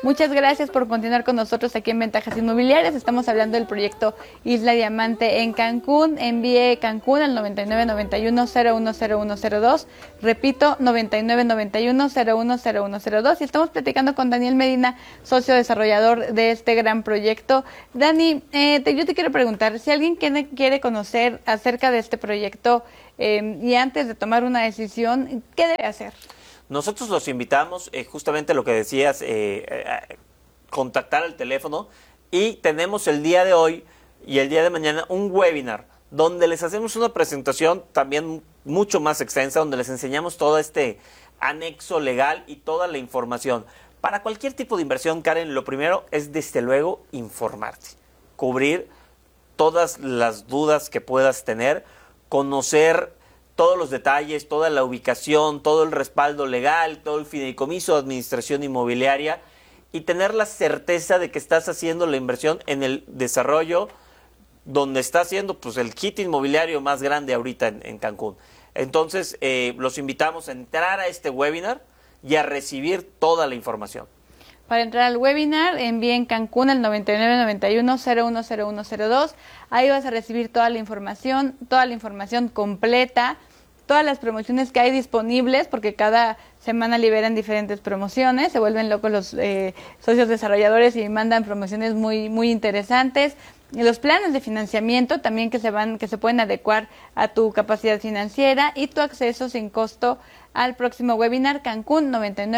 Muchas gracias por continuar con nosotros aquí en Ventajas Inmobiliarias. Estamos hablando del proyecto Isla Diamante en Cancún. Envíe Cancún al 9991-010102. Repito, 9991-010102. Y estamos platicando con Daniel Medina, socio desarrollador de este gran proyecto. Dani, yo te quiero preguntar, si alguien quiere conocer acerca de este proyecto y antes de tomar una decisión, ¿qué debe hacer? Nosotros los invitamos, justamente lo que decías, contactar al teléfono, y tenemos el día de hoy y el día de mañana un webinar donde les hacemos una presentación también mucho más extensa, donde les enseñamos todo este anexo legal y toda la información. Para cualquier tipo de inversión, Karen, lo primero es desde luego informarte, cubrir todas las dudas que puedas tener, conocer todos los detalles, toda la ubicación, todo el respaldo legal, todo el fideicomiso de administración inmobiliaria y tener la certeza de que estás haciendo la inversión en el desarrollo donde está haciendo pues el hit inmobiliario más grande ahorita en Cancún. Entonces, los invitamos a entrar a este webinar y a recibir toda la información. Para entrar al webinar, envíen Cancún al 9991-010102. Ahí vas a recibir toda la información completa, todas las promociones que hay disponibles, porque cada semana liberan diferentes promociones. Se vuelven locos los socios desarrolladores y mandan promociones muy, muy interesantes. Y los planes de financiamiento también que se pueden adecuar a tu capacidad financiera y tu acceso sin costo al próximo webinar Cancún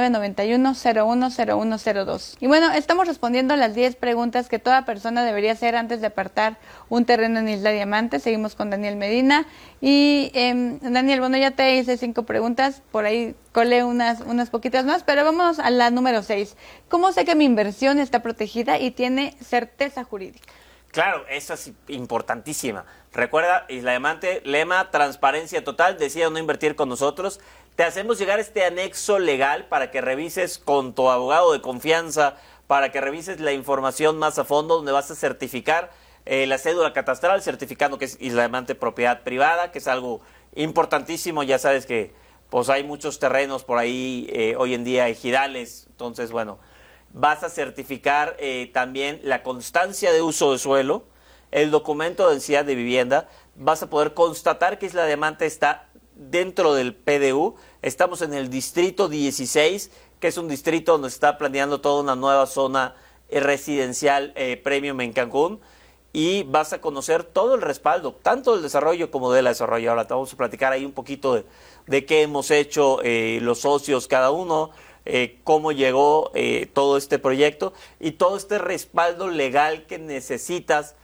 9991-010102. Y bueno, estamos respondiendo las 10 preguntas que toda persona debería hacer antes de apartar un terreno en Isla Diamante. Seguimos con Daniel Medina. Y Daniel, bueno, ya te hice 5 preguntas, por ahí colé unas poquitas más, pero vamos a la número 6. ¿Cómo sé que mi inversión está protegida y tiene certeza jurídica? Claro, esa es importantísima. Recuerda, Isla Diamante, lema, transparencia total, decida no invertir con nosotros. Te hacemos llegar este anexo legal para que revises con tu abogado de confianza, para que revises la información más a fondo, donde vas a certificar la cédula catastral, certificando que es Isla Diamante propiedad privada, que es algo importantísimo. Ya sabes que pues hay muchos terrenos por ahí hoy en día, ejidales, entonces bueno, vas a certificar también la constancia de uso de suelo, el documento de densidad de vivienda, vas a poder constatar que Isla Diamante está dentro del PDU. Estamos en el distrito 16, que es un distrito donde se está planeando toda una nueva zona residencial premium en Cancún, y vas a conocer todo el respaldo, tanto del desarrollo como de la desarrollo. Ahora te vamos a platicar ahí un poquito de qué hemos hecho los socios cada uno, cómo llegó todo este proyecto y todo este respaldo legal que necesitas,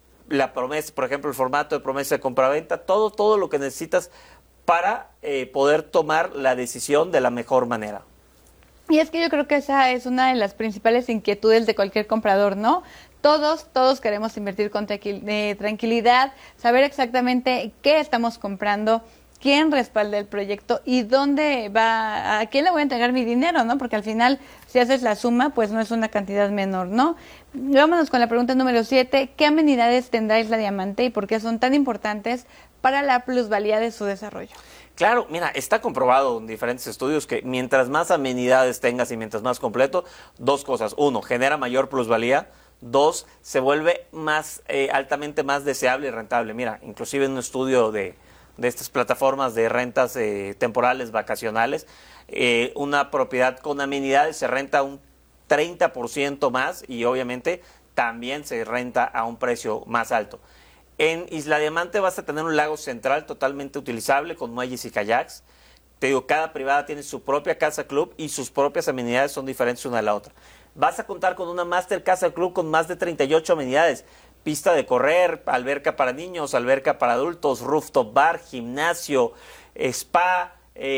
la promesa, por ejemplo, el formato de promesa de compraventa, todo lo que necesitas para poder tomar la decisión de la mejor manera. Y es que yo creo que esa es una de las principales inquietudes de cualquier comprador, ¿no? Todos queremos invertir con tranquilidad, saber exactamente qué estamos comprando, quién respalda el proyecto y dónde va, a quién le voy a entregar mi dinero, ¿no? Porque al final, si haces la suma, pues no es una cantidad menor, ¿no? Vámonos con la pregunta número 7. ¿Qué amenidades tendrá Isla Diamante y por qué son tan importantes para la plusvalía de su desarrollo? Claro, mira, está comprobado en diferentes estudios que mientras más amenidades tengas y mientras más completo, 2 cosas. 1, genera mayor plusvalía. 2, se vuelve más altamente más deseable y rentable. Mira, inclusive en un estudio de estas plataformas de rentas temporales, vacacionales, una propiedad con amenidades se renta un 30% más y obviamente también se renta a un precio más alto. En Isla Diamante vas a tener un lago central totalmente utilizable con muelles y kayaks. Te digo, cada privada tiene su propia casa club y sus propias amenidades son diferentes una de la otra. Vas a contar con una Master Casa Club con más de 38 amenidades. Pista de correr, alberca para niños, alberca para adultos, rooftop bar, gimnasio, spa,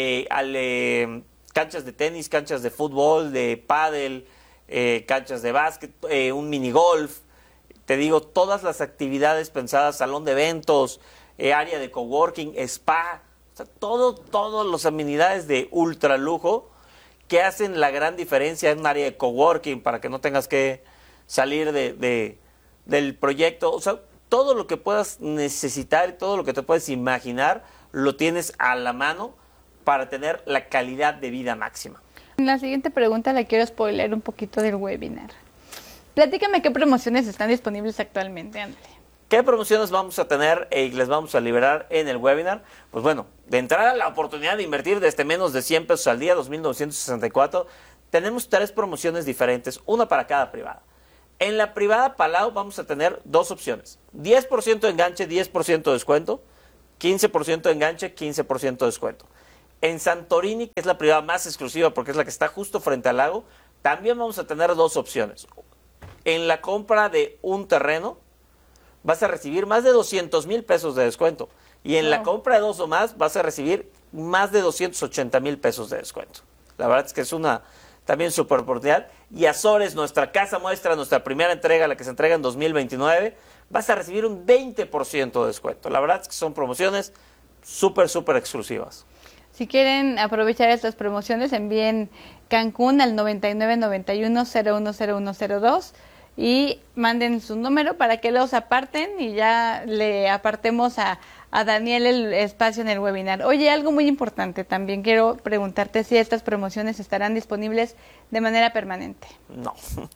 canchas de tenis, canchas de fútbol, de pádel, canchas de básquet, un minigolf. Te digo, todas las actividades pensadas, salón de eventos, área de coworking, spa, o sea, todas las amenidades de ultra lujo que hacen la gran diferencia en un área de coworking para que no tengas que salir del proyecto. O sea, todo lo que puedas necesitar, todo lo que te puedes imaginar, lo tienes a la mano para tener la calidad de vida máxima. La siguiente pregunta la quiero spoiler un poquito del webinar. Platícame qué promociones están disponibles actualmente, André. ¿Qué promociones vamos a tener y les vamos a liberar en el webinar? Pues bueno, de entrada la oportunidad de invertir desde menos de 100 pesos al día, 2,964. Tenemos 3 promociones diferentes, una para cada privada. En la privada Palau vamos a tener 2 opciones. 10% de enganche, 10% de descuento. 15% de enganche, 15% de descuento. En Santorini, que es la privada más exclusiva porque es la que está justo frente al lago, también vamos a tener 2 opciones. En la compra de un terreno, vas a recibir más de 200,000 pesos de descuento. Y en la compra de 2 o más, vas a recibir más de 280,000 pesos de descuento. La verdad es que es una también súper oportunidad. Y Azores, nuestra casa muestra, nuestra primera entrega, la que se entrega en 2029, vas a recibir un 20% de descuento. La verdad es que son promociones súper exclusivas. Si quieren aprovechar estas promociones, envíen Cancún al 9991-010102 y manden su número para que los aparten y ya le apartemos a Daniel el espacio en el webinar. Oye, algo muy importante también, quiero preguntarte si estas promociones estarán disponibles de manera permanente. No,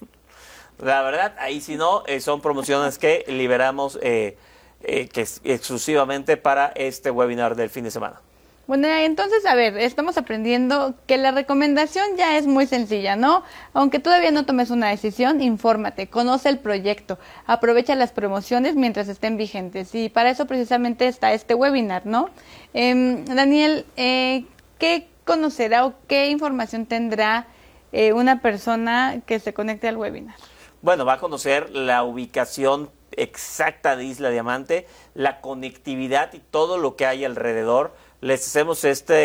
la verdad, ahí sí no, son promociones que liberamos exclusivamente para este webinar del fin de semana. Bueno, entonces, a ver, estamos aprendiendo que la recomendación ya es muy sencilla, ¿no? Aunque todavía no tomes una decisión, infórmate, conoce el proyecto, aprovecha las promociones mientras estén vigentes. Y para eso precisamente está este webinar, ¿no? Daniel, ¿qué conocerá o qué información tendrá una persona que se conecte al webinar? Bueno, va a conocer la ubicación exacta de Isla Diamante, la conectividad y todo lo que hay alrededor. Les hacemos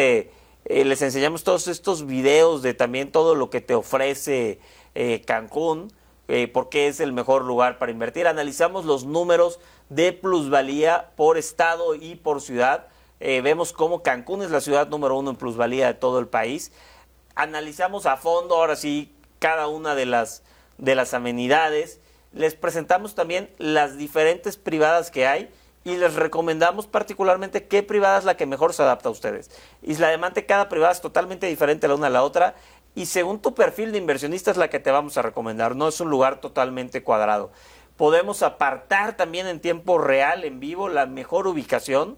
les enseñamos todos estos videos de también todo lo que te ofrece Cancún, por qué es el mejor lugar para invertir. Analizamos los números de plusvalía por estado y por ciudad. Vemos cómo Cancún es la ciudad número 1 en plusvalía de todo el país. Analizamos a fondo, ahora sí, cada una de las amenidades. Les presentamos también las diferentes privadas que hay y les recomendamos particularmente qué privada es la que mejor se adapta a ustedes. Isla Diamante, cada privada es totalmente diferente la una a la otra y según tu perfil de inversionista es la que te vamos a recomendar. No es un lugar totalmente cuadrado. Podemos apartar también en tiempo real, en vivo, la mejor ubicación.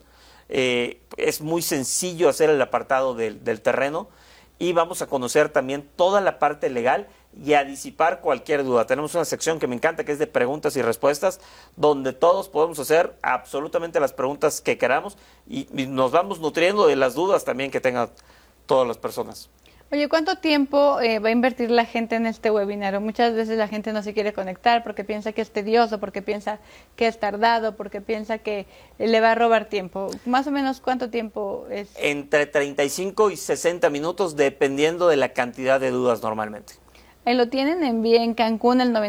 Es muy sencillo hacer el apartado del terreno y vamos a conocer también toda la parte legal y a disipar cualquier duda. Tenemos una sección que me encanta que es de preguntas y respuestas donde todos podemos hacer absolutamente las preguntas que queramos y nos vamos nutriendo de las dudas también que tengan todas las personas. Oye, ¿cuánto tiempo va a invertir la gente en este webinar? O muchas veces la gente no se quiere conectar porque piensa que es tedioso, porque piensa que es tardado, porque piensa que le va a robar tiempo. Más o menos, ¿cuánto tiempo es? Entre 35 y 60 minutos, dependiendo de la cantidad de dudas normalmente. Ahí lo tienen, envíen Cancún al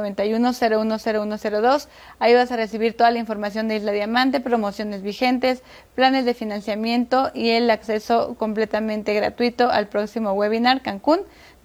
9991-010102. Ahí vas a recibir toda la información de Isla Diamante, promociones vigentes, planes de financiamiento y el acceso completamente gratuito al próximo webinar Cancún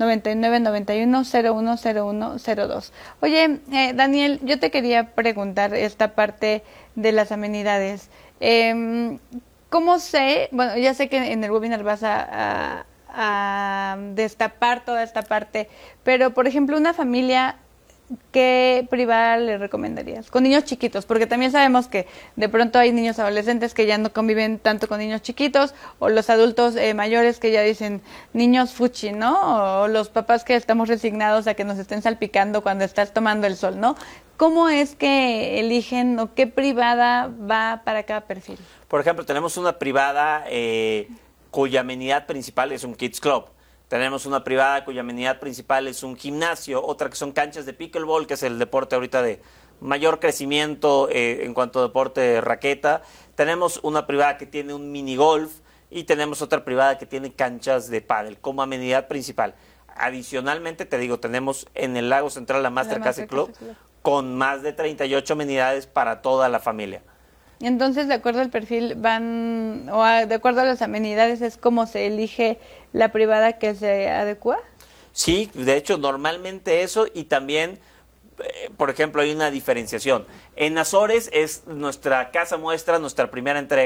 9991-010102. Oye, Daniel, yo te quería preguntar esta parte de las amenidades. ¿Cómo sé? Bueno, ya sé que en el webinar vas a destapar toda esta parte, pero por ejemplo una familia, ¿qué privada le recomendarías? Con niños chiquitos, porque también sabemos que de pronto hay niños adolescentes que ya no conviven tanto con niños chiquitos, o los adultos mayores que ya dicen niños fuchi, ¿no? O los papás que estamos resignados a que nos estén salpicando cuando estás tomando el sol, ¿no? ¿Cómo es que eligen o qué privada va para cada perfil? Por ejemplo, tenemos una privada cuya amenidad principal es un Kids Club. Tenemos una privada cuya amenidad principal es un gimnasio, otra que son canchas de pickleball, que es el deporte ahorita de mayor crecimiento en cuanto a deporte de raqueta. Tenemos una privada que tiene un mini golf y tenemos otra privada que tiene canchas de pádel como amenidad principal. Adicionalmente, te digo, tenemos en el Lago Central la Master Castle Club con más de 38 amenidades para toda la familia. Entonces, de acuerdo al perfil van, o de acuerdo a las amenidades, ¿es como se elige la privada que se adecua? Sí, de hecho, normalmente eso y también, por ejemplo, hay una diferenciación. En Azores es nuestra casa muestra, nuestra primera entrega.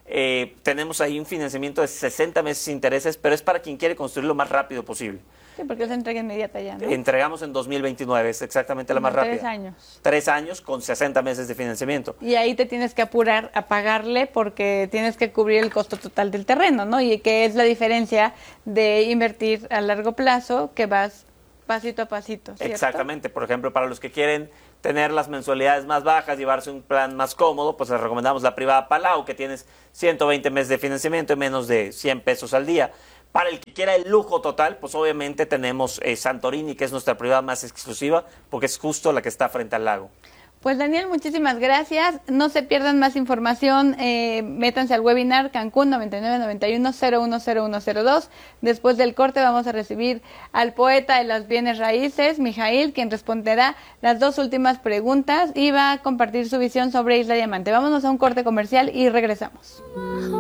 Tenemos ahí un financiamiento de 60 meses sin intereses, pero es para quien quiere construir lo más rápido posible. Sí, porque es entrega inmediata ya, ¿no? Entregamos en 2029, es exactamente la más rápida. 3 años. 3 años con 60 meses de financiamiento. Y ahí te tienes que apurar a pagarle porque tienes que cubrir el costo total del terreno, ¿no? Y que es la diferencia de invertir a largo plazo, que vas pasito a pasito, ¿cierto? Exactamente. Por ejemplo, para los que quieren tener las mensualidades más bajas, llevarse un plan más cómodo, pues les recomendamos la privada Palau, que tienes 120 meses de financiamiento y menos de 100 pesos al día. Para el que quiera el lujo total, pues obviamente tenemos Santorini, que es nuestra privada más exclusiva, porque es justo la que está frente al lago. Pues Daniel, muchísimas gracias. No se pierdan más información. Métanse al webinar Cancún 9991-010102. Después del corte vamos a recibir al poeta de las bienes raíces, Mijail, quien responderá las 2 últimas preguntas y va a compartir su visión sobre Isla Diamante. Vámonos a un corte comercial y regresamos.